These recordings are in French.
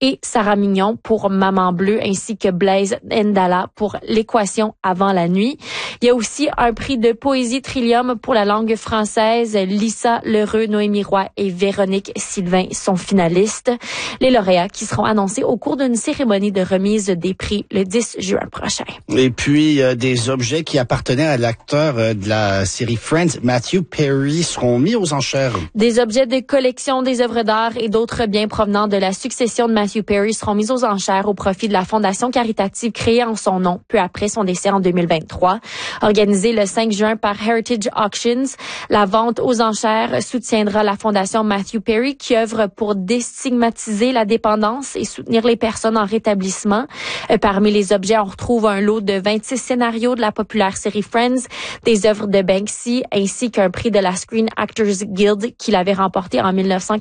et Sarah Mignon pour Maman Bleue, ainsi que Blaise Ndala pour L'équation avant la nuit. Il y a aussi un prix de poésie Trillium pour la langue française. Lisa Lheureux, Noémie Roy et Véronique Sylvain sont finalistes. Les lauréats qui seront annoncés au cours d'une cérémonie de remise des prix le 10 juin prochain. Et puis, des objets qui appartenaient à l'acteur de la série Friends, Matthew Perry, seront mis aux enchères. Des objets de collection, des œuvres d'art et d'autres biens provenant de la succession de Matthew Perry seront mis aux enchères au profit de la fondation caritative créée en son nom peu après son décès en 2023. Organisée le 5 juin par Heritage Auctions, la vente aux enchères soutiendra la fondation Matthew Perry qui œuvre pour déstigmatiser la dépendance et soutenir les personnes en rétablissement. Parmi les objets, on retrouve un lot de 26 scénarios de la populaire série Friends, des œuvres de Banksy ainsi qu'un prix de la Screen Actors Guild qu'il avait remporté en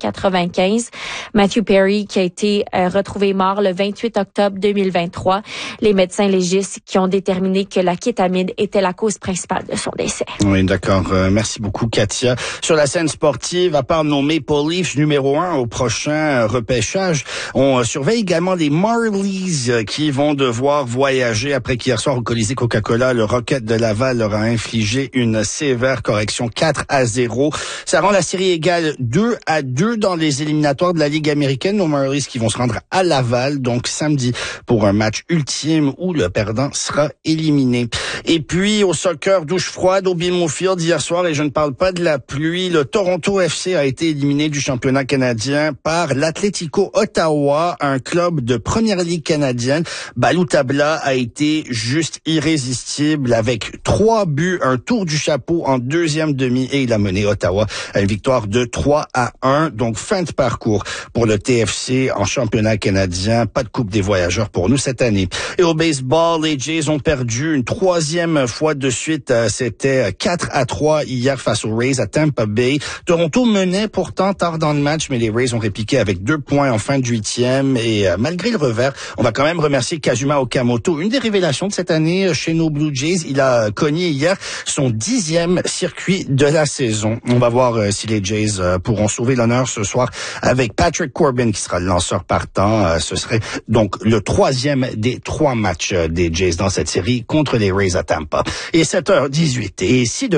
1995. Matthew Perry qui a été retrouvé mort le 28 octobre 2023. Les médecins légistes qui ont déterminé que la kétamine était la cause principale de son décès. Oui, d'accord. Merci beaucoup, Katia. Sur la scène sportive, à part nos Maple Leafs numéro 1 au prochain repêchage, on surveille également les Marlies qui vont devoir voyager après qu'hier soir au Colisée Coca-Cola, le Rocket de Laval leur a infligé une sévère correction 4-0. Ça rend la série égale 2-2 dans les éliminatoires de la Ligue américaine. Nos Marlies qui vont se rendre à Laval, donc samedi, pour un match ultime où le perdant sera éliminé. Et puis, au soccer, douche froide au BMO Field hier soir, et je ne parle pas de la pluie, le Toronto FC a été éliminé du championnat canadien par l'Atlético Ottawa, un club de première ligue canadienne. Balou Tabla a été juste irrésistible avec 3 buts, un tour du chapeau en deuxième demi, et il a mené Ottawa à une victoire de 3-1. Donc, fin de parcours pour le TFC en championnat canadien. Pas de Coupe des voyageurs pour nous cette année. Et au baseball, les Jays ont perdu une troisième fois de suite. C'était 4-3 hier face aux Rays à Tampa Bay. Toronto menait pourtant tard dans le match, mais les Rays ont répliqué avec 2 points en fin de 8e. Et malgré le revers, on va quand même remercier Kazuma Okamoto, une des révélations de cette année chez nos Blue Jays. Il a cogné hier son 10e circuit de la saison. On va voir si les Jays pourront sauver l'honneur ce soir avec Patrick Corbin qui sera le lanceur partant. Ce serait donc le 3e des 3 matchs des Jays dans cette série contre les Rays à Tampa. Et 7h18. Et si